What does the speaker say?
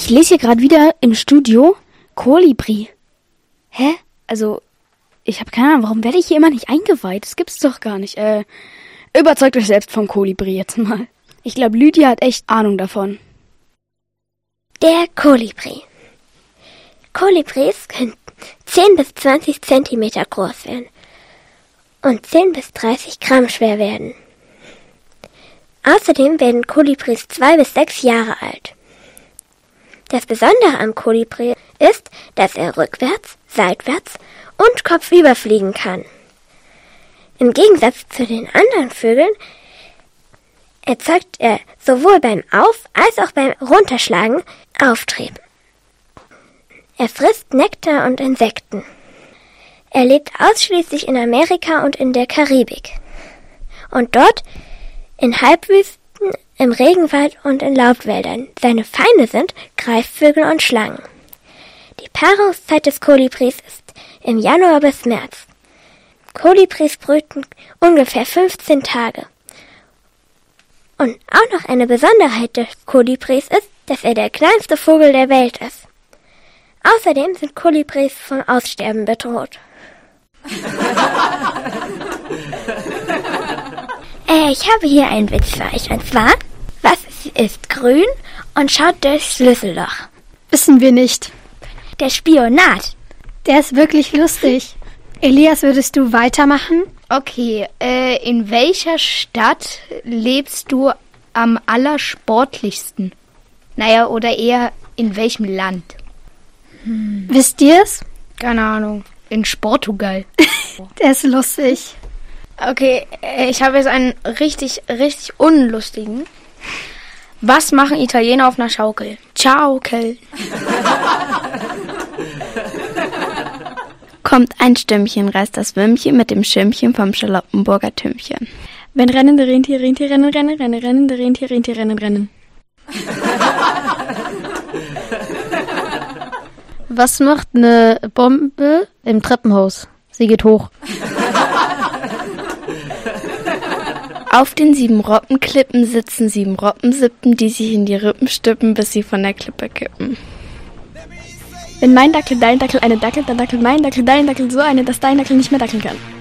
Ich lese hier gerade wieder im Studio Kolibri. Hä? Also, ich habe keine Ahnung, warum werde ich hier immer nicht eingeweiht? Das gibt's doch gar nicht. Überzeugt euch selbst vom Kolibri jetzt mal. Ich glaube, Lydia hat echt Ahnung davon. Der Kolibri. Kolibris können 10 bis 20 Zentimeter groß werden und 10 bis 30 Gramm schwer werden. Außerdem werden Kolibris 2 bis 6 Jahre alt. Das Besondere am Kolibri ist, dass er rückwärts, seitwärts und kopfüber fliegen kann. Im Gegensatz zu den anderen Vögeln erzeugt er sowohl beim Auf- als auch beim Runterschlagen Auftrieb. Er frisst Nektar und Insekten. Er lebt ausschließlich in Amerika und in der Karibik. Und dort in Halbwüsten, im Regenwald und in Laubwäldern. Seine Feinde sind Greifvögel und Schlangen. Die Paarungszeit des Kolibris ist im Januar bis März. Kolibris brüten ungefähr 15 Tage. Und auch noch eine Besonderheit des Kolibris ist, dass er der kleinste Vogel der Welt ist. Außerdem sind Kolibris vom Aussterben bedroht. Ich habe hier einen Witz für euch. Und zwar, was ist grün und schaut durchs Schlüsselloch? Wissen wir nicht. Der Spionat. Der ist wirklich lustig. Elias, würdest du weitermachen? Okay, in welcher Stadt lebst du am allersportlichsten? Naja, oder eher in welchem Land? Wisst ihr es? Keine Ahnung. In Portugal. Der ist lustig. Okay, ich habe jetzt einen richtig, richtig unlustigen. Was machen Italiener auf einer Schaukel? Schaukel. Kommt ein Stümmchen, reißt das Würmchen mit dem Schirmchen vom Charlottenburger Tümmchen. Wenn rennende Rentier, Rentier rennen, rennen, rennen, rennende Rentier, Rentier rennen, rennen. Was macht eine Bombe im Treppenhaus? Sie geht hoch. Auf den 7 Robbenklippen sitzen 7 Robbensippen, die sich in die Rippen stippen, bis sie von der Klippe kippen. Wenn mein Dackel, dein Dackel, eine Dackel, dann dackelt mein Dackel, dein Dackel so eine, dass dein Dackel nicht mehr dackeln kann.